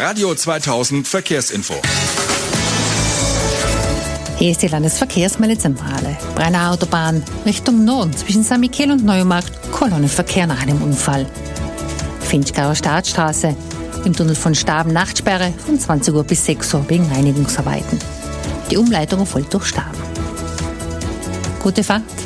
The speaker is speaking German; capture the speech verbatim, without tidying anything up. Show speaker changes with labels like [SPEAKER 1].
[SPEAKER 1] Radio zweitausend Verkehrsinfo.
[SPEAKER 2] Hier ist die Landesverkehrsmeldezentrale. Brenner Autobahn Richtung Norden zwischen San Michele und Neumarkt, Kolonnenverkehr nach einem Unfall. Finchgauer Startstraße. Im Tunnel von Staben Nachtsperre von zwanzig Uhr bis sechs Uhr wegen Reinigungsarbeiten. Die Umleitung erfolgt durch Staben. Gute Fahrt.